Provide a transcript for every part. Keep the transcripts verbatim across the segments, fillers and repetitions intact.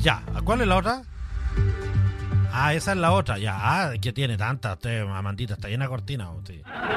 Ya, ¿cuál es la otra? Ah, esa es la otra, ya. Ah, que tiene tantas, usted, Amandita, está llena de cortinas. Usted.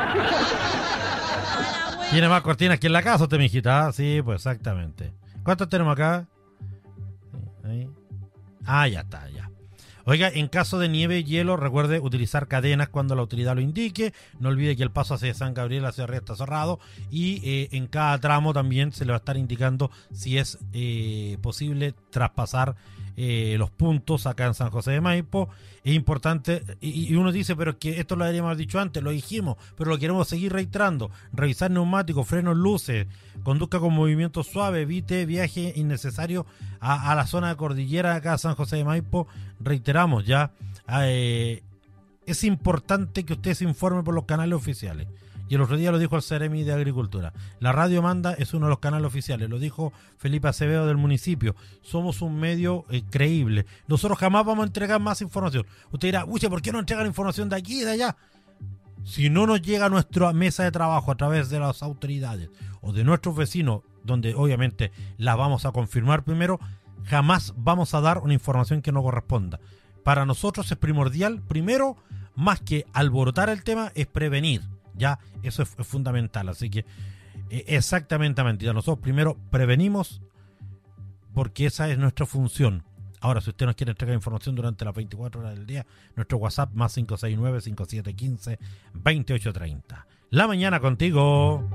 Tiene más cortinas que en la casa usted, mijita. Ah, sí, pues exactamente. ¿Cuántas tenemos acá? Ahí. Ah, ya está, ya. Oiga, en caso de nieve y hielo, recuerde utilizar cadenas cuando la autoridad lo indique. No olvide que el paso hacia San Gabriel hacia arriba está cerrado. Y eh, en cada tramo también se le va a estar indicando si es eh, posible traspasar eh, los puntos acá en San José de Maipo. Es importante, y, y uno dice, pero es que esto lo deberíamos haber dicho antes, lo dijimos, pero lo queremos seguir reiterando. Revisar neumáticos, frenos, luces, conduzca con movimiento suave, evite viaje innecesario a, a la zona de cordillera acá en San José de Maipo. Reiteramos ya, eh, es importante que usted se informe por los canales oficiales. Y el otro día lo dijo el Ceremi de Agricultura. La Radio Manda es uno de los canales oficiales. Lo dijo Felipe Acevedo del municipio. Somos un medio eh, creíble. Nosotros jamás vamos a entregar más información. Usted dirá, uy, ¿por qué no entregan información de aquí y de allá? Si no nos llega a nuestra mesa de trabajo a través de las autoridades o de nuestros vecinos, donde obviamente la vamos a confirmar primero, jamás vamos a dar una información que no corresponda. Para nosotros es primordial, primero, más que alborotar el tema, es prevenir. Ya, eso es, es fundamental. Así que, eh, exactamente, mentira. Nosotros primero prevenimos porque esa es nuestra función. Ahora, si usted nos quiere entregar información durante las veinticuatro horas del día, nuestro WhatsApp más cinco seis nueve, cinco siete uno cinco, dos ocho tres cero. La mañana contigo.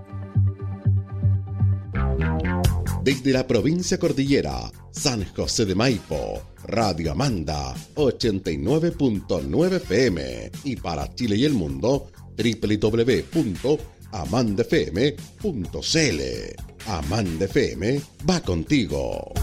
Desde la provincia cordillera, San José de Maipo, Radio Amanda, ochenta y nueve punto nueve F M. Y para Chile y el mundo, doble u doble u doble u punto amanda f m punto c l. Amanda F M va contigo.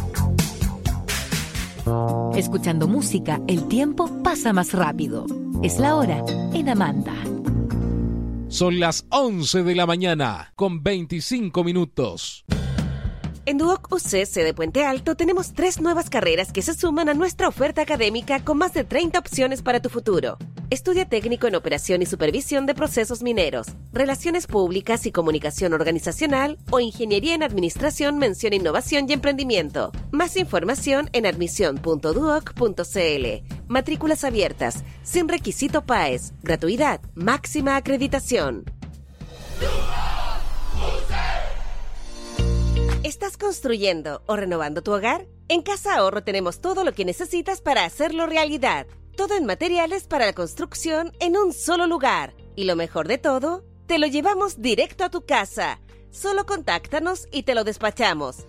Escuchando música, el tiempo pasa más rápido. Es la hora en Amanda. Son las once de la mañana, con veinticinco minutos. En Duoc U C, sede Puente Alto, tenemos tres nuevas carreras que se suman a nuestra oferta académica con más de treinta opciones para tu futuro. Estudia técnico en operación y supervisión de procesos mineros, relaciones públicas y comunicación organizacional o ingeniería en administración, mención innovación y emprendimiento. Más información en admisión punto duoc punto c l. Matrículas abiertas, sin requisito P A E S, gratuidad, máxima acreditación. ¿Estás construyendo o renovando tu hogar? En Casa Ahorro tenemos todo lo que necesitas para hacerlo realidad. Todo en materiales para la construcción en un solo lugar. Y lo mejor de todo, te lo llevamos directo a tu casa. Solo contáctanos y te lo despachamos.